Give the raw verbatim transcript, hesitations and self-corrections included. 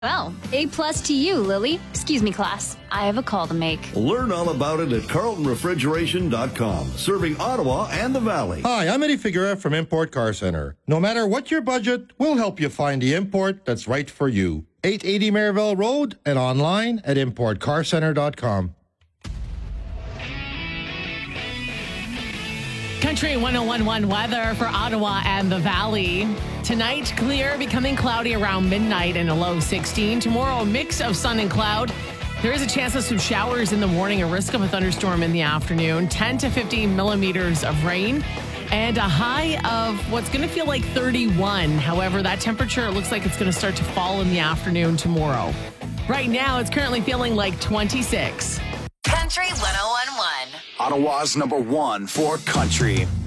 Well, A plus to you, Lily. Excuse me, class. I have a call to make. Learn all about it at carlton refrigeration dot com, serving Ottawa and the Valley. Hi, I'm Eddie Figueroa from Import Car Center. No matter what your budget, we'll help you find the import that's right for you. eight eighty Maryville Road and online at import car center dot com. Country one oh one one weather for Ottawa and the Valley. Tonight, clear, becoming cloudy around midnight and a low sixteen. Tomorrow, a mix of sun and cloud. There is a chance of some showers in the morning, a risk of a thunderstorm in the afternoon. ten to fifteen millimeters of rain and a high of what's going to feel like thirty-one. However, that temperature looks like it's going to start to fall in the afternoon tomorrow. Right now, it's currently feeling like twenty-six. Country one oh one one. Ottawa's number one for country.